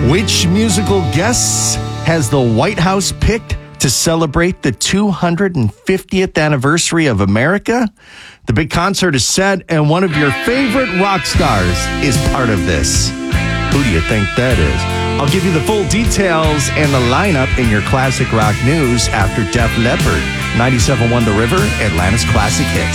Which musical guests has the White House picked to celebrate the 250th anniversary of America? The big concert is set, and one of your favorite rock stars is part of this. Who do you think that is? I'll give you the full details and the lineup in your classic rock news after Def Leppard, 97.1 The River, Atlanta's Classic Hits.